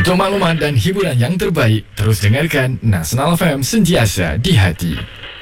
Untuk maklumat dan hiburan yang terbaik, terus dengarkan Nasional FM, sentiasa di hati.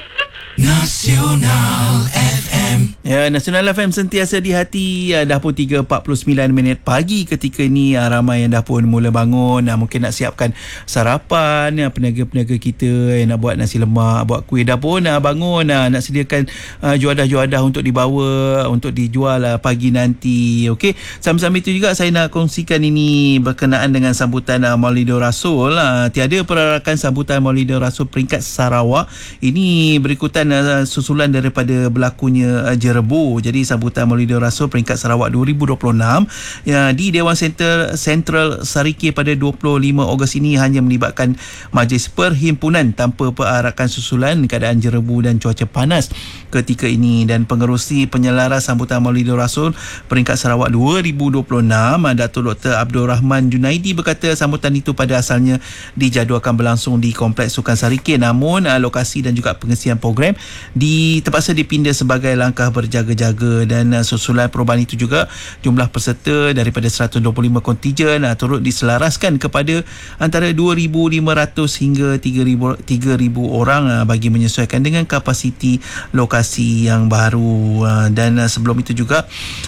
Nasional FM. Ya, Nasional FM sentiasa di hati. Dah pun 3:49 pagi ketika ini. Ramai yang dah pun mula bangun, mungkin nak siapkan sarapan. Peniaga-peniaga kita yang nak buat nasi lemak, buat kuih, dah pun bangun, nak sediakan juadah-juadah untuk dibawa, untuk dijual pagi nanti. Okey, sambil-sambil itu juga saya nak kongsikan ini berkenaan dengan sambutan Maulidur Rasul. Tiada perarakan sambutan Maulidur Rasul peringkat Sarawak. Ini berikutan susulan daripada berlakunya Jerebu. Jadi sambutan Maulidur Rasul peringkat Sarawak 2026 di Dewan Sentral Sarikih pada 25 Ogos ini hanya melibatkan majlis perhimpunan tanpa perarakan susulan keadaan Jerebu dan cuaca panas ketika ini. Dan pengerusi penyelaras sambutan Maulidur Rasul peringkat Sarawak 2026, Datuk Dr. Abdul Rahman Junaidi, berkata sambutan itu pada asalnya dijadualkan berlangsung di Kompleks Sukan Sarikih, namun lokasi dan juga pengisian program terpaksa dipindah sebagai langkah berjaga-jaga. Dan susulan perubahan itu juga jumlah peserta daripada 125 kontijen turut diselaraskan kepada antara 2,500 hingga 3,000 orang bagi menyesuaikan dengan kapasiti lokasi yang baru. Dan sebelum itu juga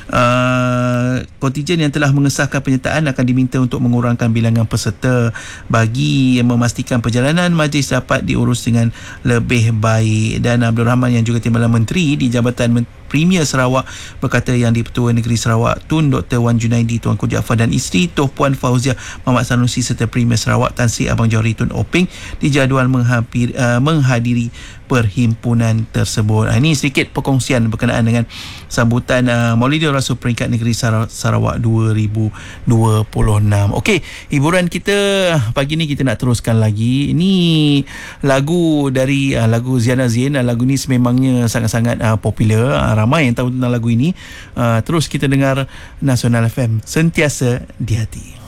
kontijen yang telah mengesahkan penyertaan akan diminta untuk mengurangkan bilangan peserta bagi memastikan perjalanan majlis dapat diurus dengan lebih baik. Dan Abdul Rahman yang juga Timbalan Menteri di Jabatan Premier Sarawak berkata Yang di-Pertua Negeri Sarawak Tun Dr. Wan Junaidi Tuanku Jaafar dan isteri Tuan Puan Fauziah Muhammad Sanusi serta Premier Sarawak Tan Sri Abang Johari Tun Openg dijadual menghadiri perhimpunan tersebut. Ini sedikit perkongsian berkenaan dengan sambutan Maulidur Rasul peringkat negeri Sarawak 2026. Okey, hiburan kita pagi ni kita nak teruskan lagi. Ini lagu dari lagu Ziana Zain. Lagu ni sememangnya sangat-sangat popular. Ramai yang tahu tentang lagu ini. Terus kita dengar Nasional FM, sentiasa di hati.